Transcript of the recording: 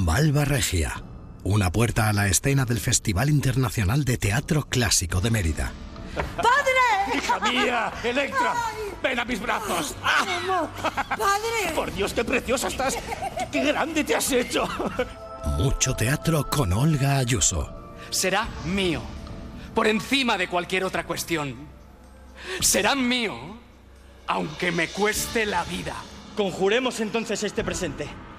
Malva Regia, una puerta a la escena del Festival Internacional de Teatro Clásico de Mérida. ¡Padre! ¡Hija mía! ¡Electra! ¡Ven a mis brazos! ¿Cómo? ¡Padre! ¡Por Dios, qué preciosa estás! ¡Qué grande te has hecho! Mucho teatro con Olga Ayuso. Será mío, por encima de cualquier otra cuestión. Será mío, aunque me cueste la vida. Conjuremos entonces este presente.